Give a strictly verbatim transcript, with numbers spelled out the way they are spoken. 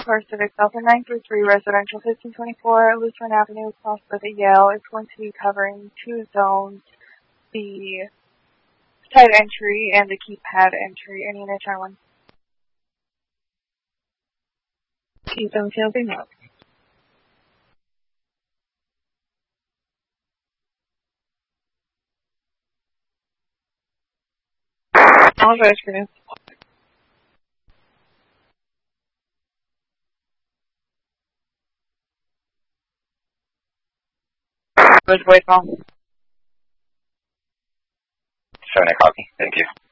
for Civic Delta nine three three Residential fifteen twenty-four Lutheran Avenue, across with a Yale. It's going to be covering two zones, the side entry and the keypad entry. Any unit on one? Key zone tailgate up. Apologize for this. Where's the voicemail? Seven, copy. Thank you.